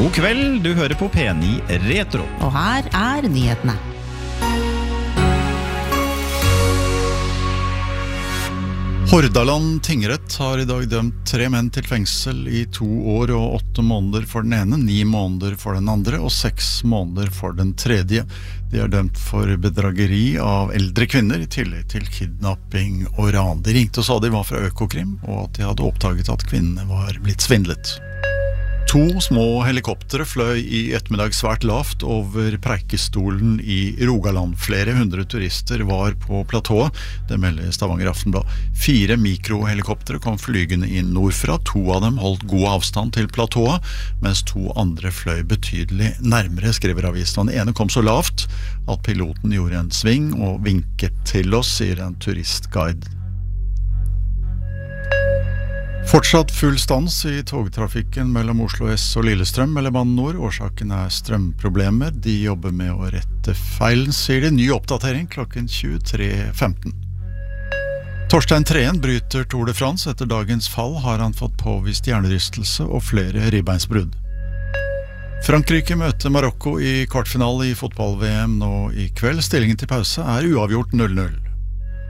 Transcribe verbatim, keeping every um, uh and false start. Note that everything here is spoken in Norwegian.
God kveld, du hører på P ni Retro. Og her er nyhetene. Hordaland tingrett har i dag dømt tre menn til fengsel i to år og åtte måneder for den ene, ni måneder for den andre og seks måneder for den tredje. De er dømt for bedrageri av eldre kvinner i tillegg til kidnapping og ran. De ringte og sa de var fra Økokrim, og at de hadde oppdaget at kvinnene var blitt svindlet. To små helikoptere fløy i ettermiddag svært lavt over Preikestolen i Rogaland. Flere hundre turister var på platået, det melder Stavanger Aftenblad. Fire mikrohelikoptere kom flygende inn nordfra. To av dem holdt god avstand til platået, mens to andre fløy betydelig nærmere, skriver avisen. Den ene kom så lavt at piloten gjorde en sving og vinket til oss, sier en turistguide. Fortsatt full stans i togtrafikken mellom Oslo S og Lillestrøm eller Bane Nor. Årsaken er strømproblemer. De jobber med å rette feilen, sier de. Ny oppdatering klokken tjuetre femten. Torstein Treen bryter Tour de France. Etter dagens fall har han fått påvist hjernerystelse og flere ribbeinsbrudd. Frankrike møter Marokko i kvartfinale i fotball-V M nå i kveld. Stillingen til pause er uavgjort null null.